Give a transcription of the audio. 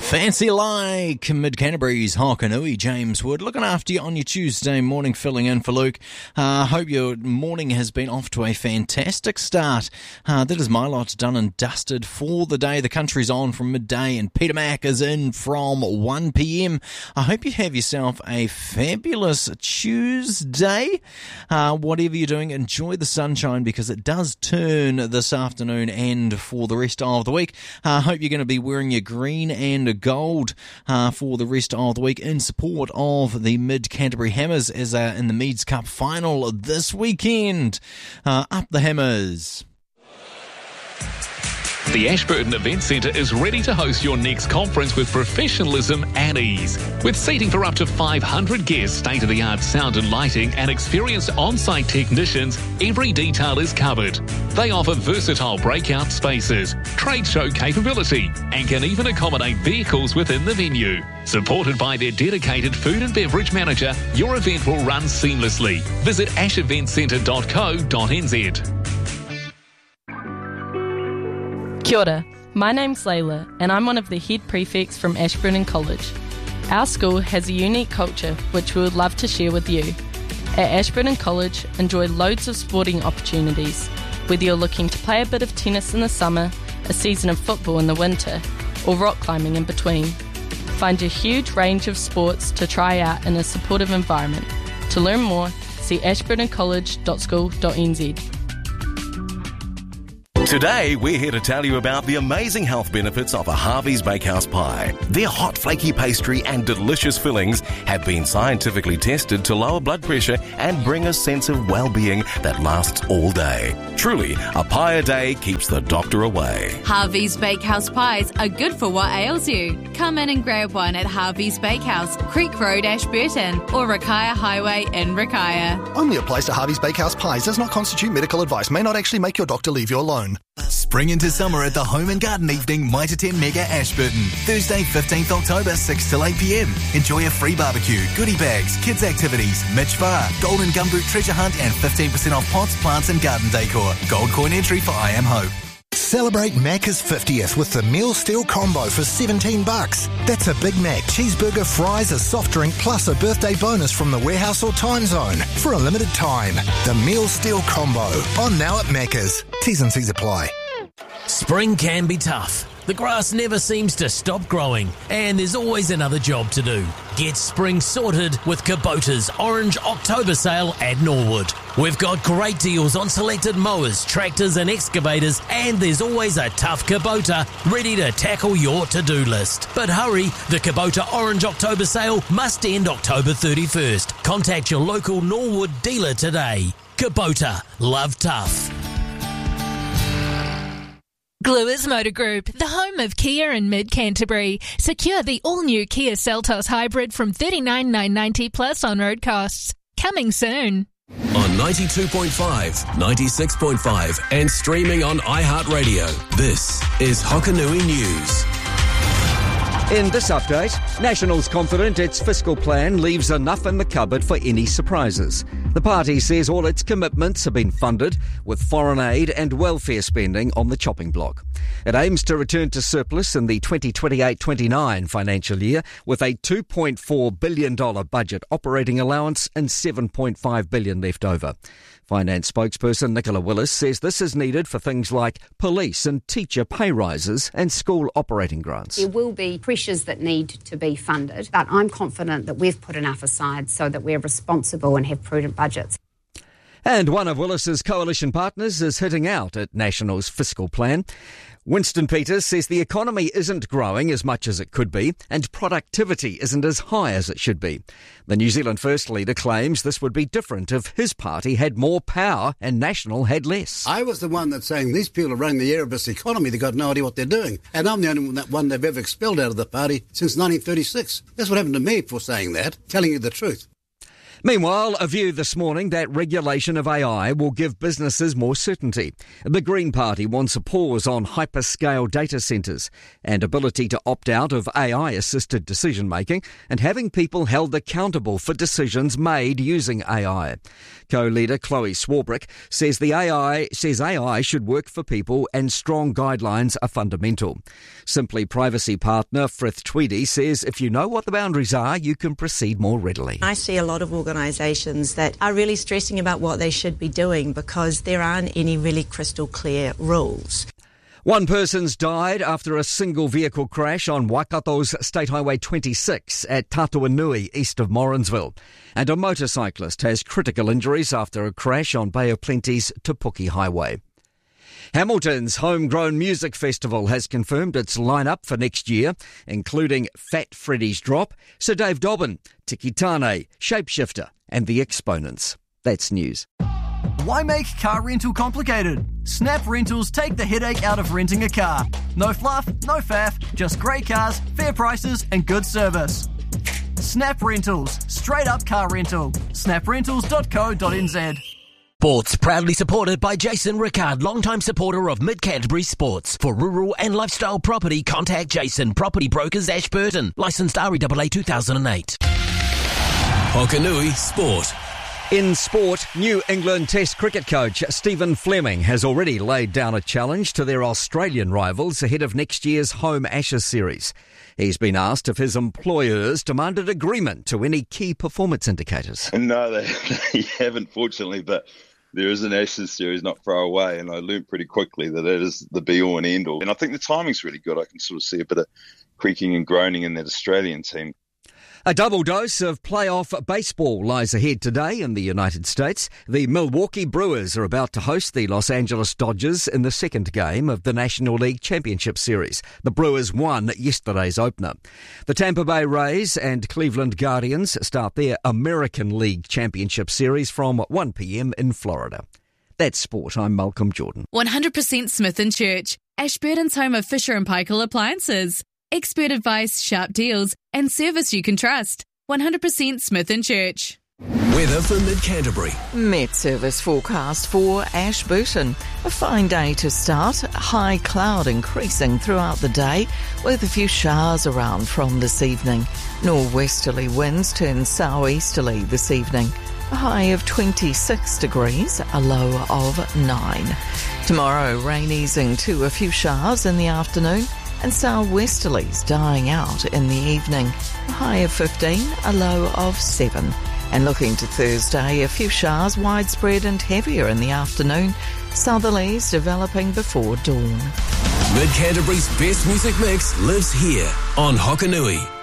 Fancy like Mid-Canterbury's Hokanui, James Wood, looking after you on your Tuesday morning, filling in for Luke. Hope your morning has been off to a fantastic start. That is my lot done and dusted for the day. The country's on from midday and Peter Mac is in from 1 p.m. I hope you have yourself a fabulous Tuesday. Whatever you're doing, enjoy the sunshine because it does turn this afternoon and for the rest of the week. Hope you're going to be wearing your green and gold for the rest of the week in support of the Mid-Canterbury Hammers as in the Meads Cup final this weekend. Up the Hammers. The Ashburton Event Centre is ready to host your next conference with professionalism and ease. With seating for up to 500 guests, state-of-the-art sound and lighting, and experienced on-site technicians, every detail is covered. They offer versatile breakout spaces, trade show capability, and can even accommodate vehicles within the venue. Supported by their dedicated food and beverage manager, your event will run seamlessly. Visit asheventcentre.co.nz. Kia ora, my name's Layla and I'm one of the head prefects from Ashburton College. Our school has a unique culture which we would love to share with you. At Ashburton College, enjoy loads of sporting opportunities, whether you're looking to play a bit of tennis in the summer, a season of football in the winter, or rock climbing in between. Find a huge range of sports to try out in a supportive environment. To learn more, see ashburtoncollege.school.nz. Today, we're here to tell you about the amazing health benefits of a Harvey's Bakehouse pie. Their hot, flaky pastry and delicious fillings have been scientifically tested to lower blood pressure and bring a sense of well-being that lasts all day. Truly, a pie a day keeps the doctor away. Harvey's Bakehouse pies are good for what ails you. Come in and grab one at Harvey's Bakehouse, Creek Road, Ashburton, or Rakaia Highway in Rakaia. Only a place to Harvey's Bakehouse pies does not constitute medical advice, may not actually make your doctor leave you alone. Spring into summer at the Home and Garden Evening Mitre 10 Mega Ashburton. Thursday, 15th October, 6 till 8 p.m. Enjoy a free barbecue, goodie bags, kids activities, Mitch Farr, Golden Gumboot treasure hunt and 15% off pots, plants and garden decor. Gold coin entry for I Am Hope. Celebrate Macca's 50th with the Meal Steal Combo for $17. That's a Big Mac, cheeseburger, fries, a soft drink, plus a birthday bonus from the warehouse or time zone for a limited time. The Meal Steal Combo. On now at Macca's. T's and C's apply. Spring can be tough. The grass never seems to stop growing, and there's always another job to do. Get spring sorted with Kubota's Orange October sale at Norwood. We've got great deals on selected mowers, tractors and excavators, and there's always a tough Kubota ready to tackle your to-do list. But hurry, the Kubota Orange October sale must end October 31st. Contact your local Norwood dealer today. Kubota, love tough. Gluers Motor Group, the home of Kia in Mid-Canterbury. Secure the all-new Kia Seltos Hybrid from $39,990 plus on-road costs. Coming soon. On 92.5, 96.5 and streaming on iHeartRadio. This is Hokanui News. In this update, National's confident its fiscal plan leaves enough in the cupboard for any surprises. The party says all its commitments have been funded, with foreign aid and welfare spending on the chopping block. It aims to return to surplus in the 2028-29 financial year with a $2.4 billion budget operating allowance and $7.5 billion left over. Finance spokesperson Nicola Willis says this is needed for things like police and teacher pay rises and school operating grants. There will be pressures that need to be funded, but I'm confident that we've put enough aside so that we're responsible and have prudent budgets. And one of Willis's coalition partners is hitting out at National's fiscal plan. Winston Peters says the economy isn't growing as much as it could be and productivity isn't as high as it should be. The New Zealand First leader claims this would be different if his party had more power and National had less. I was the one that's saying these people are running the Erebus economy, they've got no idea what they're doing. And I'm the only one they've ever expelled out of the party since 1936. That's what happened to me for saying that, telling you the truth. Meanwhile, a view this morning that regulation of AI will give businesses more certainty. The Green Party wants a pause on hyperscale data centres and ability to opt out of AI-assisted decision-making and having people held accountable for decisions made using AI. Co-leader Chloe Swarbrick says AI should work for people and strong guidelines are fundamental. Simply Privacy partner Frith Tweedy says if you know what the boundaries are, you can proceed more readily. I see a lot of organisations that are really stressing about what they should be doing because there aren't any really crystal clear rules. One person's died after a single vehicle crash on Waikato's State Highway 26 at Tatuanui, east of Morrinsville. And a motorcyclist has critical injuries after a crash on Bay of Plenty's Te Puke Highway. Hamilton's Homegrown Music Festival has confirmed its line-up for next year, including Fat Freddy's Drop, Sir Dave Dobbin, Tiki Tane, Shapeshifter and The Exponents. That's news. Why make car rental complicated? Snap Rentals take the headache out of renting a car. No fluff, no faff, just great cars, fair prices and good service. Snap Rentals, straight up car rental. snaprentals.co.nz. Sports proudly supported by Jason Rickard, longtime supporter of Mid-Canterbury Sports. For rural and lifestyle property, contact Jason, Property Brokers, Ashburton. Licensed REAA 2008. Hokanui Sport. In sport, New England Test cricket coach Stephen Fleming has already laid down a challenge to their Australian rivals ahead of next year's home Ashes series. He's been asked if his employers demanded agreement to any key performance indicators. No, they haven't, fortunately, but there is an Ashes series not far away, and I learned pretty quickly that it is the be-all and end-all. And I think the timing's really good. I can sort of see a bit of creaking and groaning in that Australian team. A double dose of playoff baseball lies ahead today in the United States. The Milwaukee Brewers are about to host the Los Angeles Dodgers in the second game of the National League Championship Series. The Brewers won yesterday's opener. The Tampa Bay Rays and Cleveland Guardians start their American League Championship Series from 1 p.m. in Florida. That's sport. I'm Malcolm Jordan. 100% Smith & Church, Ashburton's home of Fisher & Paykel appliances. Expert advice, sharp deals, and service you can trust. 100% Smith & Church. Weather for Mid-Canterbury. Met service forecast for Ashburton. A fine day to start. High cloud increasing throughout the day with a few showers around from this evening. Northwesterly winds turn southeasterly this evening. A high of 26 degrees, a low of 9. Tomorrow, rain easing to a few showers in the afternoon and southwesterlies dying out in the evening. A high of 15, a low of 7. And looking to Thursday, a few showers widespread and heavier in the afternoon. Southerlies developing before dawn. Mid-Canterbury's best music mix lives here on Hokanui.